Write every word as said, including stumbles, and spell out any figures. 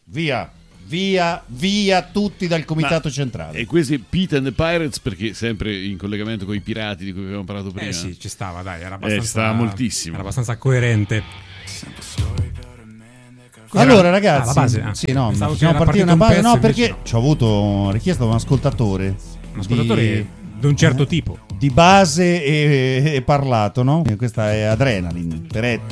via. Via, via tutti dal comitato Ma, centrale. E questi Pete and the Pirates, perché sempre in collegamento con i pirati di cui abbiamo parlato prima. Eh sì, ci stava, dai, era abbastanza, eh, stava moltissimo. Era abbastanza coerente. Allora ragazzi, ah, la base, ah. sì, no, Pensavo possiamo che era partire una partito base, un no, pezzo, perché invece ci ho avuto richiesto da un ascoltatore. Un ascoltatore di, di un certo tipo. Di base e, e parlato, no? Questa è Adrenaline, Teretto.